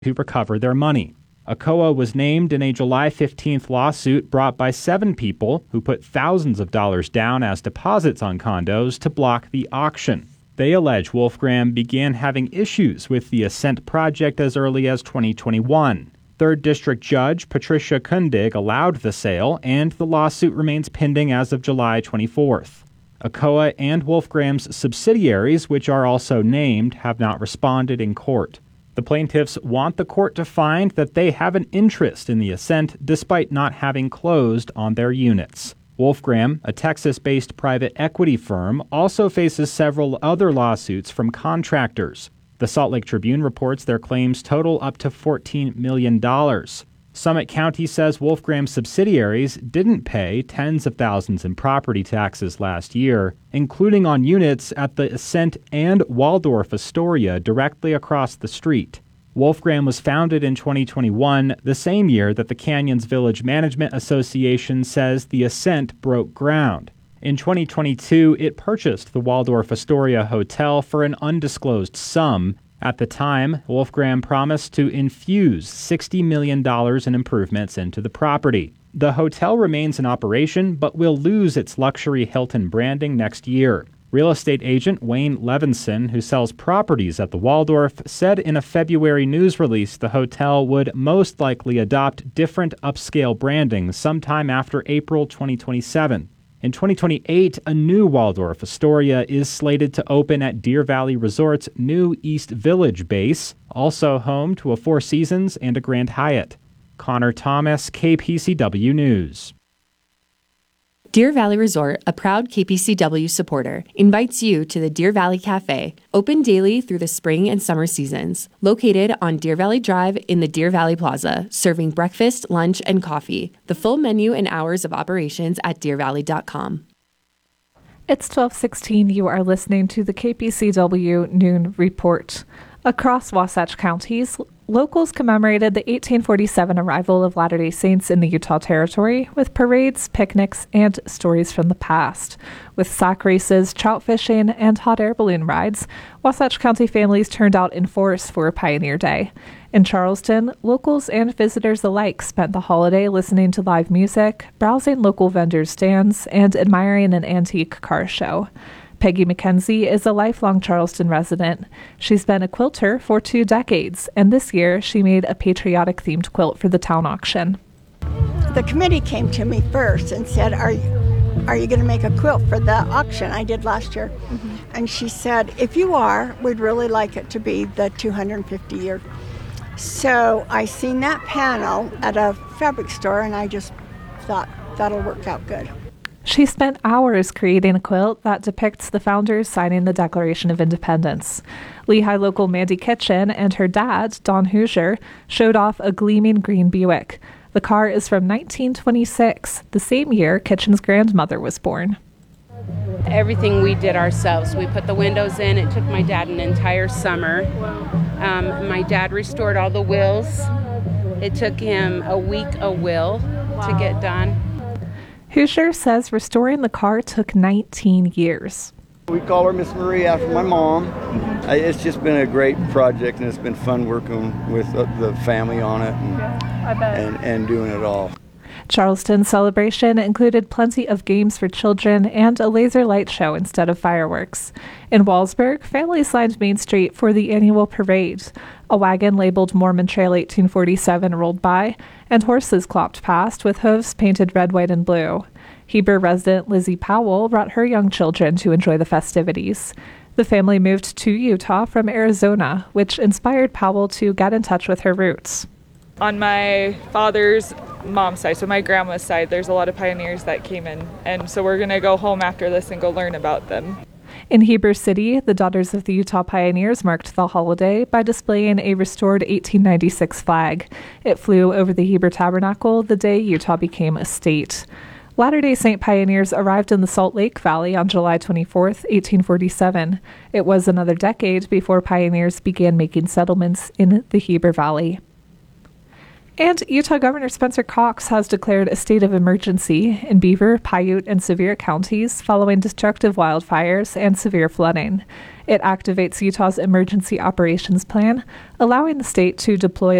to recover their money. Alcoa was named in a July 15th lawsuit brought by 7 people who put thousands of dollars down as deposits on condos to block the auction. They allege Wolfgram began having issues with the Ascent project as early as 2021. 3rd District Judge Patricia Kundig allowed the sale, and the lawsuit remains pending as of July 24th. Alcoa and Wolfgram's subsidiaries, which are also named, have not responded in court. The plaintiffs want the court to find that they have an interest in the Ascent despite not having closed on their units. Wolfgram, a Texas-based private equity firm, also faces several other lawsuits from contractors. The Salt Lake Tribune reports their claims total up to $14 million. Summit County says Wolfgram's subsidiaries didn't pay tens of thousands in property taxes last year, including on units at the Ascent and Waldorf Astoria directly across the street. Wolfgram was founded in 2021, the same year that the Canyons Village Management Association says the Ascent broke ground. In 2022, it purchased the Waldorf Astoria Hotel for an undisclosed sum. At the time, Wolfgram promised to infuse $60 million in improvements into the property. The hotel remains in operation, but will lose its luxury Hilton branding next year. Real estate agent Wayne Levinson, who sells properties at the Waldorf, said in a February news release the hotel would most likely adopt different upscale branding sometime after April 2027. In 2028, a new Waldorf Astoria is slated to open at Deer Valley Resort's new East Village base, also home to a Four Seasons and a Grand Hyatt. Connor Thomas, KPCW News. Deer Valley Resort, a proud KPCW supporter, invites you to the Deer Valley Cafe, open daily through the spring and summer seasons. Located on Deer Valley Drive in the Deer Valley Plaza, serving breakfast, lunch, and coffee. The full menu and hours of operations at deervalley.com. It's 12:16. You are listening to the KPCW Noon Report. Across Wasatch counties, locals commemorated the 1847 arrival of Latter-day Saints in the Utah Territory with parades, picnics, and stories from the past. With sack races, trout fishing, and hot air balloon rides, Wasatch County families turned out in force for Pioneer Day. In Charleston, locals and visitors alike spent the holiday listening to live music, browsing local vendors' stands, and admiring an antique car show. Peggy McKenzie is a lifelong Charleston resident. She's been a quilter for 2 decades, and this year she made a patriotic-themed quilt for the town auction. The committee came to me first and said, are you going to make a quilt for the auction I did last year? Mm-hmm. And she said, if you are, we'd really like it to be the 250 year. So I seen that panel at a fabric store, and I just thought that'll work out good. She spent hours creating a quilt that depicts the founders signing the Declaration of Independence. Lehigh local Mandy Kitchen and her dad, Don Hoosier, showed off a gleaming green Buick. The car is from 1926, the same year Kitchen's grandmother was born. Everything we did ourselves. We put the windows in. It took my dad an entire summer. My dad restored all the wheels. It took him a week a wheel to get done. Hoosier says restoring the car took 19 years. We call her Miss Marie after my mom. It's just been a great project, and it's been fun working with the family on it and doing it all. Charleston's celebration included plenty of games for children and a laser light show instead of fireworks. In Wallsburg, families lined Main Street for the annual parade. A wagon labeled Mormon Trail 1847 rolled by, and horses clopped past with hooves painted red, white, and blue. Heber resident Lizzie Powell brought her young children to enjoy the festivities. The family moved to Utah from Arizona, which inspired Powell to get in touch with her roots. On my father's mom's side, so my grandma's side, there's a lot of pioneers that came in, and so we're going to go home after this and go learn about them. In Heber City, the Daughters of the Utah Pioneers marked the holiday by displaying a restored 1896 flag. It flew over the Heber Tabernacle the day Utah became a state. Latter-day Saint pioneers arrived in the Salt Lake Valley on July 24, 1847. It was another decade before pioneers began making settlements in the Heber Valley. And Utah Governor Spencer Cox has declared a state of emergency in Beaver, Paiute, and Sevier counties following destructive wildfires and severe flooding. It activates Utah's Emergency Operations Plan, allowing the state to deploy